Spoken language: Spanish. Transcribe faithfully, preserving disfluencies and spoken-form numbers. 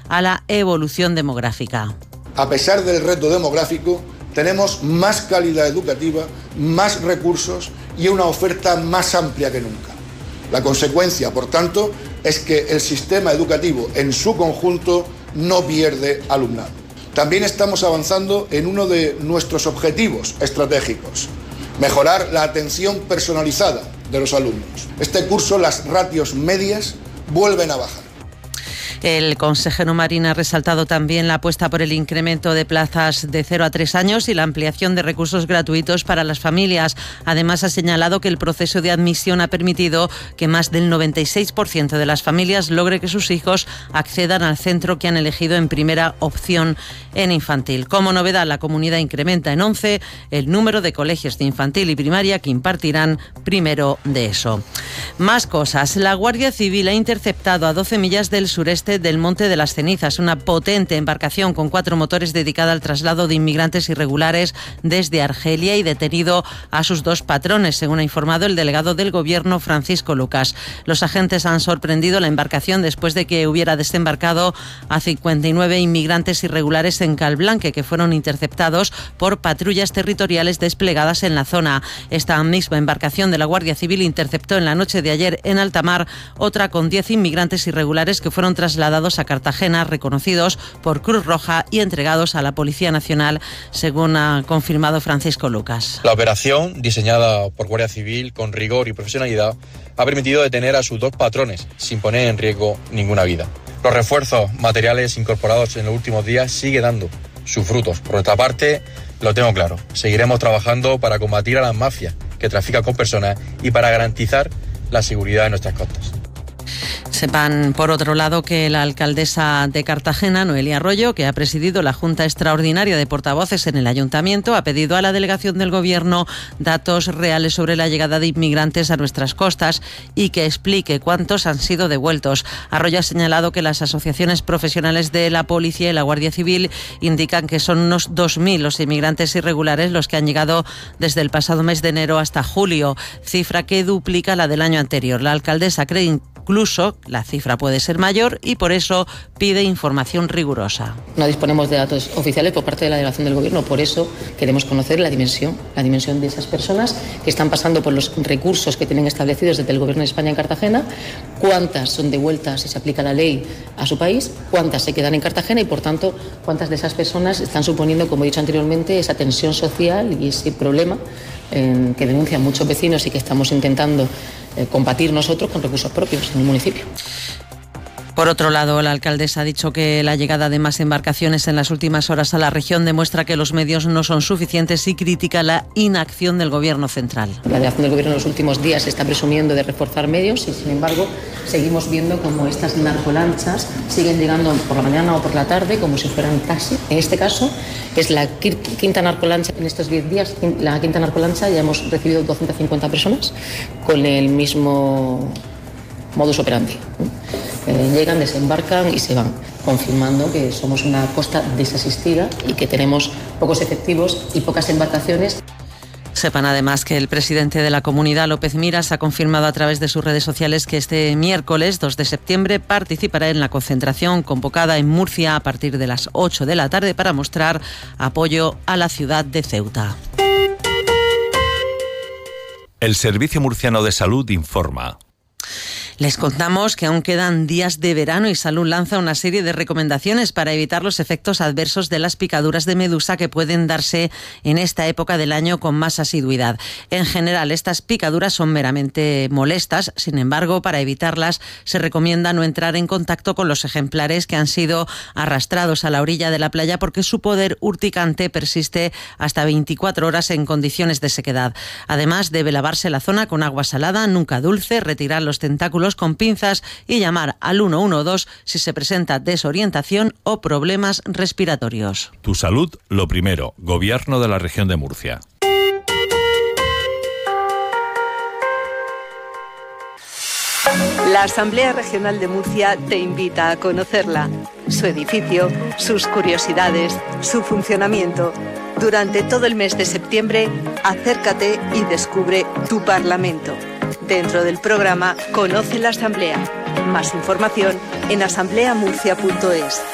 a la evolución demográfica. A pesar del reto demográfico, tenemos más calidad educativa, más recursos y una oferta más amplia que nunca. La consecuencia, por tanto, es que el sistema educativo en su conjunto no pierde alumnado. También estamos avanzando en uno de nuestros objetivos estratégicos: mejorar la atención personalizada de los alumnos. Este curso las ratios medias vuelven a bajar. El consejero Marín ha resaltado también la apuesta por el incremento de plazas de cero a tres años y la ampliación de recursos gratuitos para las familias. Además, ha señalado que el proceso de admisión ha permitido que más del noventa y seis por ciento de las familias logre que sus hijos accedan al centro que han elegido en primera opción en infantil. Como novedad, la comunidad incrementa en once el número de colegios de infantil y primaria que impartirán primero de eso. Más cosas. La Guardia Civil ha interceptado a doce millas del sureste del Monte de las Cenizas una potente embarcación con cuatro motores dedicada al traslado de inmigrantes irregulares desde Argelia y detenido a sus dos patrones, según ha informado el delegado del Gobierno, Francisco Lucas. Los agentes han sorprendido la embarcación después de que hubiera desembarcado a cincuenta y nueve inmigrantes irregulares en Calblanque, que fueron interceptados por patrullas territoriales desplegadas en la zona. Esta misma embarcación de la Guardia Civil interceptó en la noche de ayer en alta mar otra con diez inmigrantes irregulares que fueron trasladados trasladados a Cartagena, reconocidos por Cruz Roja y entregados a la Policía Nacional, según ha confirmado Francisco Lucas. La operación, diseñada por Guardia Civil con rigor y profesionalidad, ha permitido detener a sus dos patrones sin poner en riesgo ninguna vida. Los refuerzos materiales incorporados en los últimos días siguen dando sus frutos. Por nuestra parte, lo tengo claro, seguiremos trabajando para combatir a las mafias que trafican con personas y para garantizar la seguridad de nuestras costas. Sepan, por otro lado, que la alcaldesa de Cartagena, Noelia Arroyo, que ha presidido la Junta Extraordinaria de Portavoces en el Ayuntamiento, ha pedido a la delegación del Gobierno datos reales sobre la llegada de inmigrantes a nuestras costas y que explique cuántos han sido devueltos. Arroyo ha señalado que las asociaciones profesionales de la Policía y la Guardia Civil indican que son unos dos mil los inmigrantes irregulares los que han llegado desde el pasado mes de enero hasta julio, cifra que duplica la del año anterior. La alcaldesa cree incluso la cifra puede ser mayor y por eso pide información rigurosa. No disponemos de datos oficiales por parte de la delegación del Gobierno, por eso queremos conocer la dimensión, la dimensión de esas personas que están pasando por los recursos que tienen establecidos desde el Gobierno de España en Cartagena, cuántas son devueltas si se aplica la ley a su país, cuántas se quedan en Cartagena y, por tanto, cuántas de esas personas están suponiendo, como he dicho anteriormente, esa tensión social y ese problema eh, que denuncian muchos vecinos y que estamos intentando eh, combatir nosotros con recursos propios en el municipio. Por otro lado, la alcaldesa ha dicho que la llegada de más embarcaciones en las últimas horas a la región demuestra que los medios no son suficientes y critica la inacción del Gobierno central. La delegación del Gobierno en los últimos días está presumiendo de reforzar medios y, sin embargo, seguimos viendo como estas narcolanchas siguen llegando por la mañana o por la tarde como si fueran taxi. En este caso es la quinta narcolancha en estos diez días, la quinta narcolancha, ya hemos recibido doscientas cincuenta personas con el mismo modus operandi. Eh, llegan, desembarcan y se van, confirmando que somos una costa desasistida y que tenemos pocos efectivos y pocas embarcaciones. Sepan además que el presidente de la comunidad, López Miras, ha confirmado a través de sus redes sociales que este miércoles dos de septiembre participará en la concentración convocada en Murcia a partir de las ocho de la tarde para mostrar apoyo a la ciudad de Ceuta. El Servicio Murciano de Salud informa. Les contamos que aún quedan días de verano y Salud lanza una serie de recomendaciones para evitar los efectos adversos de las picaduras de medusa que pueden darse en esta época del año con más asiduidad. En general, estas picaduras son meramente molestas. Sin embargo, para evitarlas se recomienda no entrar en contacto con los ejemplares que han sido arrastrados a la orilla de la playa porque su poder urticante persiste hasta veinticuatro horas en condiciones de sequedad. Además, debe lavarse la zona con agua salada, nunca dulce, retirar los tentáculos con pinzas y llamar al uno uno dos si se presenta desorientación o problemas respiratorios. Tu salud, lo primero. Gobierno de la Región de Murcia. La Asamblea Regional de Murcia te invita a conocerla, su edificio, sus curiosidades, su funcionamiento. Durante todo el mes de septiembre, acércate y descubre tu Parlamento. Dentro del programa Conoce la Asamblea. Más información en asamblea murcia punto es.